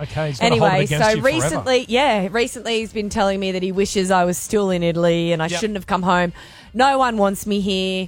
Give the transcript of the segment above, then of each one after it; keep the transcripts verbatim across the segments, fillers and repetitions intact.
Okay, he's gonna hold it Anyway, against so you forever. recently, yeah, recently he's been telling me that he wishes I was still in Italy and I Yep. shouldn't have come home. No one wants me here,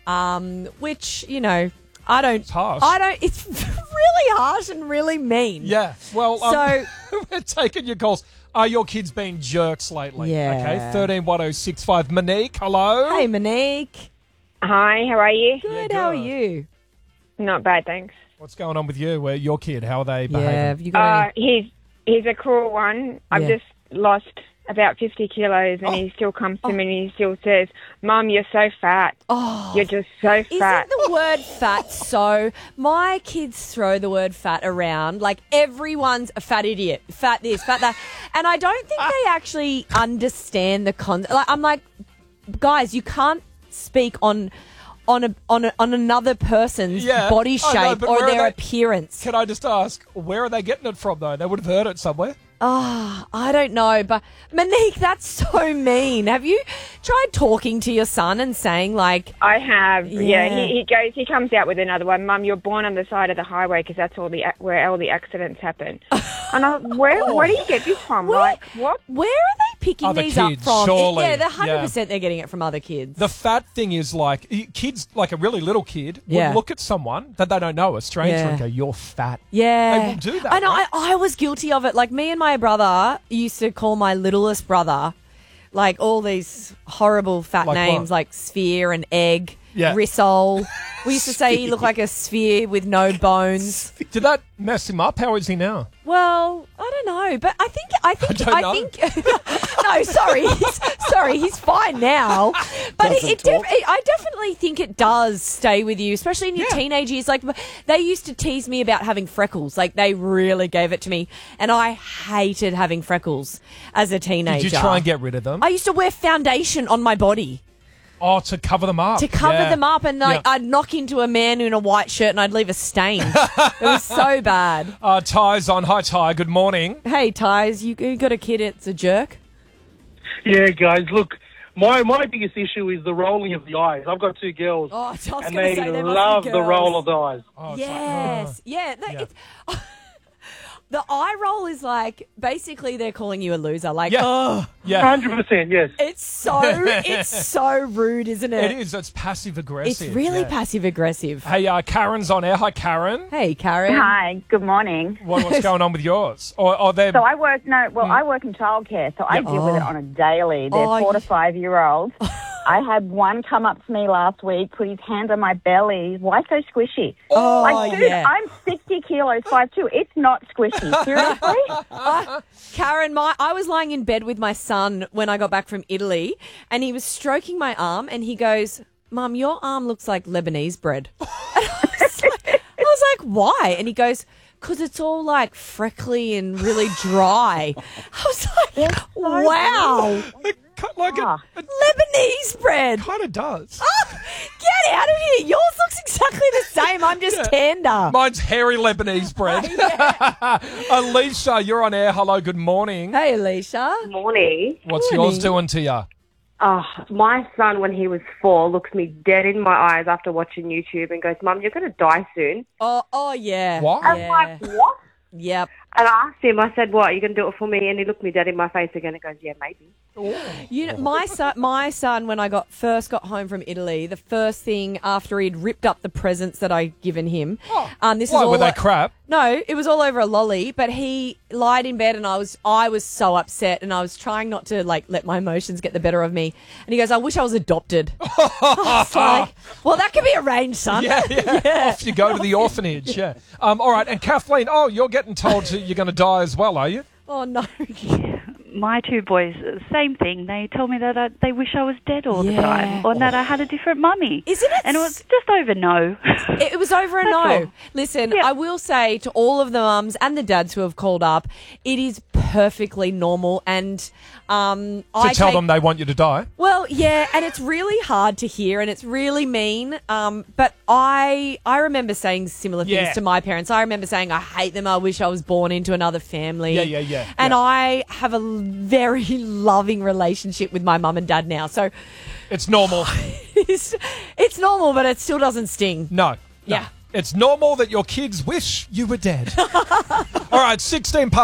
um, which, you know, I don't... It's harsh. I don't... It's really harsh and really mean. Yeah, well, um, So- we're taking your calls. Are your kids being jerks lately? Yeah. Okay, thirteen one oh six five. Monique, hello. Hey, Monique. Hi, how are you? Good, Yeah, how are good. you? Not bad, thanks. What's going on with you? Where your kid? How are they Yeah, behaving? have you got Uh, any... he's he's a cruel one. I've Yeah. just lost about fifty kilos, and Oh. he still comes to me and he still says, "Mum, you're so fat. Oh. You're just so fat." Isn't the word fat so... My kids throw the word fat around like everyone's a fat idiot. Fat this, fat that. And I don't think they actually understand the concept. Like, I'm like, guys, you can't speak on... On a, on a, on another person's Yeah, body I know, shape but or where are their they- appearance. Can I just ask, where are they getting it from, though? They would have heard it somewhere. Ah, I don't know, but Monique, that's so mean. Have you tried talking to your son and saying like, I have, yeah. Yeah. he, he goes, he comes out with another one. "Mum, you're born on the side of the highway because that's all the ac- where all the accidents happen." And I, where where do you get this from? Where- Like what? where are they picking Other these kids, up from? surely. Yeah, they're one hundred percent they're getting it from other kids. The fat thing is like, y- kids, like a really little kid, would Yeah. look at someone that they don't know, a stranger, Yeah. and go, "You're fat." Yeah. They will do that, I know. right? I, I was guilty of it. Like, me and my brother used to call my littlest brother, like, all these horrible fat Like names, what? like Sphere and Egg, Yeah. Rissole. We used to say he looked like a sphere with no bones. Did that mess him up? How is he now? Well, I don't know, but I think I think don't I, know. think no, sorry, he's, sorry, he's fine now. But it, Doesn't it, def- talk. it, I definitely think it does stay with you, especially in your Yeah. teenage years. Like, they used to tease me about having freckles. Like, they really gave it to me, and I hated having freckles as a teenager. Did you try and get rid of them? I used to wear foundation on my body oh, to cover them up. to cover Yeah. them up, and like Yeah. I'd knock into a man in a white shirt and I'd leave a stain. It was so bad. Uh, Ty's on. Hi, Ty. Good morning. Hey, Ty's, you, you got a kid, it's a jerk? Yeah, guys, look, my my biggest issue is the rolling of the eyes. I've got two girls, Oh, I was and going they to say they must love be the girls. roll of the eyes. Oh, it's like, Yes, yeah. no, Yeah. It's, the eye roll is like, basically they're calling you a loser. Like, Yeah. oh, yeah. Hundred percent, yes. it's so, it's so rude, isn't it? It is. It's passive aggressive. It's really yeah. passive aggressive. Hey, uh, Karen's on air. Hi, Karen. Hey, Karen. Hi, good morning. What, what's going on with yours? Or, or they're So I work no, well, I work in childcare, so I Yep. deal with it on a daily. They're Oh, four to you- five year olds. I had one come up to me last week, put his hand on my belly. Why so squishy? Oh, like, dude, yeah. I'm sixty kilos, five two. It's not squishy. Seriously? I- Karen, my I was lying in bed with my son when I got back from Italy, and he was stroking my arm, and he goes, "Mum, your arm looks like Lebanese bread." And I was like, I was like, "Why?" And he goes, "'Cause it's all like freckly and really dry." I was like, "Wow, it, like Ah. it, it Lebanese bread." kind of does. Get out of here. Yours looks exactly the same. I'm just tender. Mine's hairy Lebanese bread. Alicia, you're on air. Hello, good morning. Hey, Alicia. Morning. What's morning. yours doing to you? Oh, my son, when he was four, looks me dead in my eyes after watching YouTube and goes, "Mum, you're going to die soon." Oh, oh yeah. What? I'm Yeah. like, "What?" Yep. And I asked him, I said, "What, are you going to do it for me?" And he looked me dead in my face again and goes, "Yeah, maybe." You know, my son, my son, when I got first got home from Italy, the first thing after he'd ripped up the presents that I'd given him, um, this Why, is all were they o- crap? No, it was all over a lolly. But he lied in bed, and I was I was so upset, and I was trying not to like let my emotions get the better of me. And he goes, "I wish I was adopted." I was like, "Well, that can be arranged, son." Yeah, yeah. Off you go to the orphanage. Yeah. Um, all right. And Kathleen, oh, you're getting told to, you're going to die as well, are you? Oh no. My two boys, same thing. They told me that I, they wish I was dead all Yeah. the time, or that I had a different mummy. Isn't it And it was just over no. It it was over a That's no. all. Listen, Yeah. I will say to all of the mums and the dads who have called up, it is perfectly normal, and um, To I tell take- them they want you to die. Well, yeah, and it's really hard to hear, and it's really mean. Um, but I I remember saying similar things Yeah. to my parents. I remember saying I hate them. I wish I was born into another family. Yeah, yeah, yeah, And yeah. I have a l- very loving relationship with my mum and dad now, so It's normal. it's it's normal, but it still doesn't sting. No. no. Yeah. It's normal that your kids wish you were dead. All right, sixteen past